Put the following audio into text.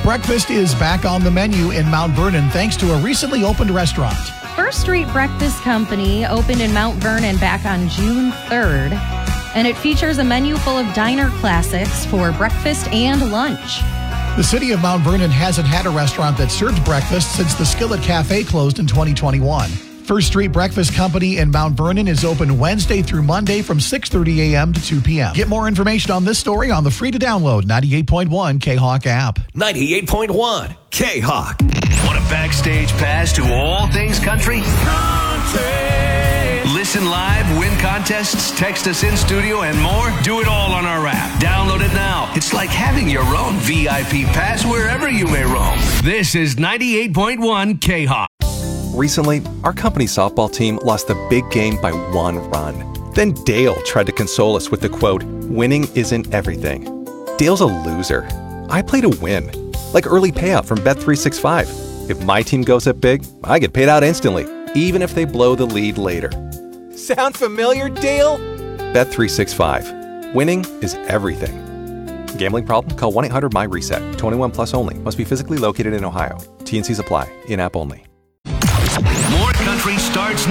Breakfast is back on the menu in Mount Vernon thanks to a recently opened restaurant. First Street Breakfast Company opened in Mount Vernon back on June 3rd, and it features a menu full of diner classics for breakfast and lunch. The city of Mount Vernon hasn't had a restaurant that served breakfast since the Skillet Cafe closed in 2021. First Street Breakfast Company in Mount Vernon is open Wednesday through Monday from 6:30 a.m. to 2 p.m. Get more information on this story on the free-to-download 98.1 K-Hawk app. 98.1 K-Hawk. Want a backstage pass to all things country? Listen live, win contests, text us in studio, and more? Do it all on our app. Download it now. It's like having your own VIP pass wherever you may roam. This is 98.1 K-Hawk. Recently, our company softball team lost the big game by 1 run. Then Dale tried to console us with the quote, "Winning isn't everything." Dale's a loser. I play to win. Like early payout from Bet365. If my team goes up big, I get paid out instantly, even if they blow the lead later. Sound familiar, Dale? Bet365. Winning is everything. Gambling problem? Call 1-800-MY-RESET. 21 plus only. Must be physically located in Ohio. T&Cs apply. In-app only. More country starts